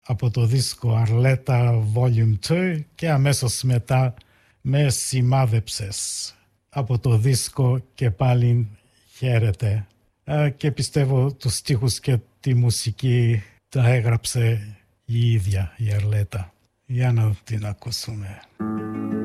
από το δίσκο Αρλέτα Volume 2 και αμέσως μετά με σημάδεψες από το δίσκο και πάλι χαίρετε. Και πιστεύω τους στίχους και τη μουσική τα έγραψε η ίδια η Αρλέτα. Για να την ακούσουμε.